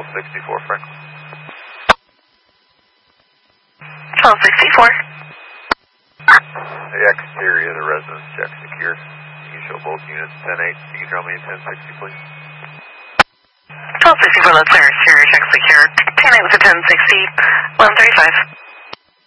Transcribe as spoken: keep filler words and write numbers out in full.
sixty-four, Franklin. twelve sixty-four. The exterior of the residence check secure. You can show both units ten eight. You can tell me ten sixty, please. twelve sixty-four, let's clear exterior check secure. ten eight with a ten sixty, one thirty-five.